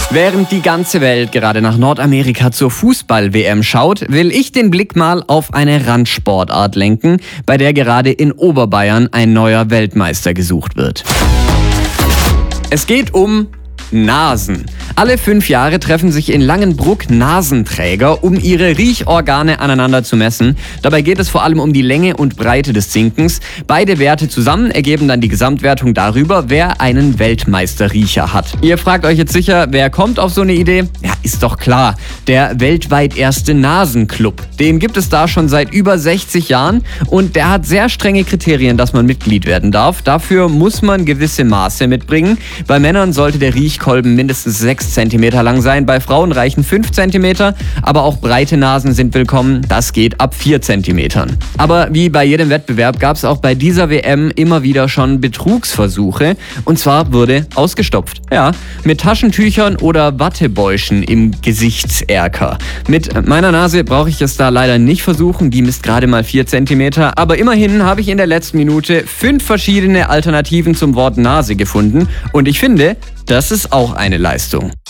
Während die ganze Welt gerade nach Nordamerika zur Fußball-WM schaut, will ich den Blick mal auf eine Randsportart lenken, bei der gerade in Oberbayern ein neuer Weltmeister gesucht wird. Es geht um Nasen. Alle 5 Jahre treffen sich in Langenbruck Nasenträger, um ihre Riechorgane aneinander zu messen. Dabei geht es vor allem um die Länge und Breite des Zinkens. Beide Werte zusammen ergeben dann die Gesamtwertung darüber, wer einen Weltmeisterriecher hat. Ihr fragt euch jetzt sicher, wer kommt auf so eine Idee? Ja, ist doch klar. Der weltweit erste Nasenclub. Den gibt es da schon seit über 60 Jahren und der hat sehr strenge Kriterien, dass man Mitglied werden darf. Dafür muss man gewisse Maße mitbringen. Bei Männern sollte der Riechkolben mindestens 6 cm lang sein, bei Frauen reichen 5 cm, aber auch breite Nasen sind willkommen, das geht ab 4 cm. Aber wie bei jedem Wettbewerb gab es auch bei dieser WM immer wieder schon Betrugsversuche, und zwar wurde ausgestopft. Ja, mit Taschentüchern oder Wattebäuschen im Gesichtserker. Mit meiner Nase brauche ich es da leider nicht versuchen, die misst gerade mal 4 cm, aber immerhin habe ich in der letzten Minute 5 verschiedene Alternativen zum Wort Nase gefunden und ich finde, das ist auch eine Leistung.